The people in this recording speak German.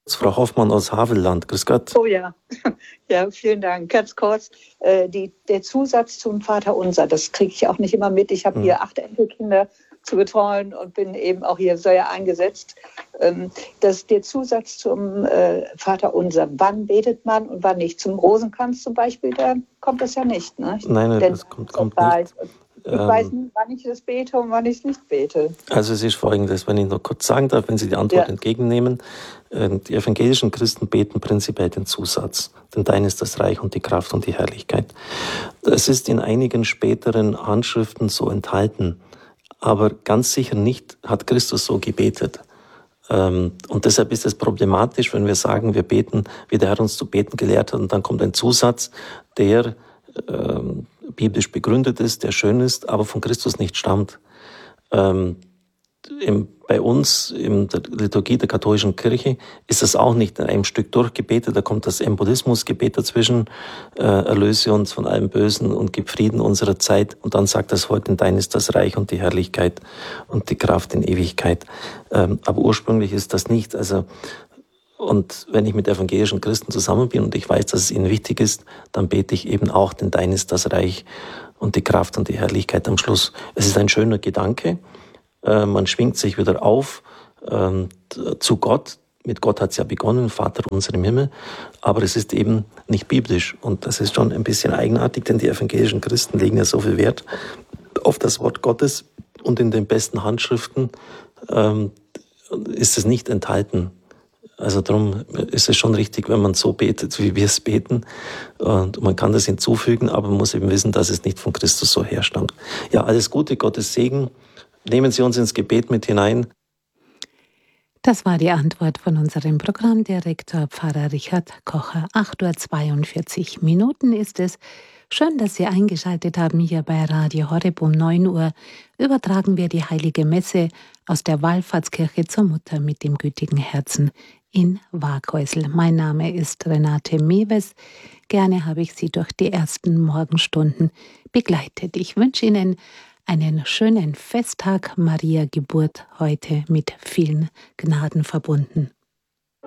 Frau Hoffmann aus Havelland. Grüß Gott. Oh ja, ja, vielen Dank. Ganz kurz, der Zusatz zum Vaterunser, das kriege ich auch nicht immer mit. Ich habe hier 8 Enkelkinder zu betreuen und bin eben auch hier sehr eingesetzt. Der Zusatz zum Vaterunser, wann betet man und wann nicht? Zum Rosenkranz zum Beispiel, da kommt das ja nicht. Ne? Nein, das kommt nicht. Ich weiß nicht, wann ich das bete und wann ich es nicht bete. Also es ist Folgendes, wenn ich noch kurz sagen darf, wenn Sie die Antwort entgegennehmen. Die evangelischen Christen beten prinzipiell den Zusatz, denn dein ist das Reich und die Kraft und die Herrlichkeit. Es ist in einigen späteren Handschriften so enthalten, aber ganz sicher nicht hat Christus so gebetet. Und deshalb ist es problematisch, wenn wir sagen, wir beten, wie der Herr uns zu beten gelehrt hat, und dann kommt ein Zusatz, der biblisch begründet ist, der schön ist, aber von Christus nicht stammt. Bei uns in der Liturgie der katholischen Kirche ist das auch nicht in einem Stück durchgebetet. Da kommt das Embolismusgebet dazwischen, erlöse uns von allem Bösen und gib Frieden unserer Zeit. Und dann sagt das heute, dein ist das Reich und die Herrlichkeit und die Kraft in Ewigkeit. Aber ursprünglich ist das nicht. Und wenn ich mit evangelischen Christen zusammen bin und ich weiß, dass es ihnen wichtig ist, dann bete ich eben auch, denn dein ist das Reich und die Kraft und die Herrlichkeit am Schluss. Es ist ein schöner Gedanke. Man schwingt sich wieder auf zu Gott. Mit Gott hat es ja begonnen, Vater unser im Himmel. Aber es ist eben nicht biblisch. Und das ist schon ein bisschen eigenartig, denn die evangelischen Christen legen ja so viel Wert auf das Wort Gottes. Und in den besten Handschriften ist es nicht enthalten. Also darum ist es schon richtig, wenn man so betet, wie wir es beten. Und man kann das hinzufügen, aber man muss eben wissen, dass es nicht von Christus so herstammt. Ja, alles Gute, Gottes Segen. Nehmen Sie uns ins Gebet mit hinein. Das war die Antwort von unserem Programmdirektor Pfarrer Richard Kocher. 8:42 Uhr ist es. Schön, dass Sie eingeschaltet haben hier bei Radio Horeb. Um 9 Uhr übertragen wir die Heilige Messe aus der Wallfahrtskirche zur Mutter mit dem gütigen Herzen in Waaghäusl. Mein Name ist Renate Mewes. Gerne habe ich Sie durch die ersten Morgenstunden begleitet. Ich wünsche Ihnen einen schönen Festtag, Maria Geburt heute mit vielen Gnaden verbunden.